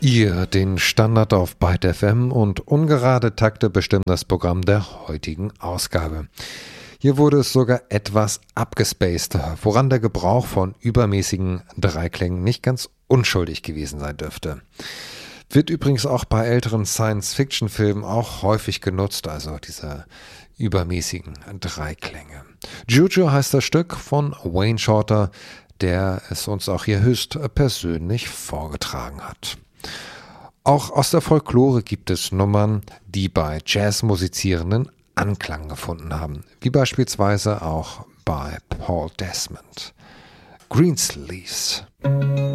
Ihr, den Standard auf Byte FM und ungerade Takte bestimmen das Programm der heutigen Ausgabe. Hier wurde es sogar etwas abgespaced, woran der Gebrauch von übermäßigen Dreiklängen nicht ganz unschuldig gewesen sein dürfte. Wird übrigens auch bei älteren Science-Fiction-Filmen auch häufig genutzt, also diese übermäßigen Dreiklänge. Juju heißt das Stück von Wayne Shorter, der es uns auch hier höchst persönlich vorgetragen hat. Auch aus der Folklore gibt es Nummern, die bei Jazzmusizierenden Anklang gefunden haben, wie beispielsweise auch bei Paul Desmond. Greensleeves.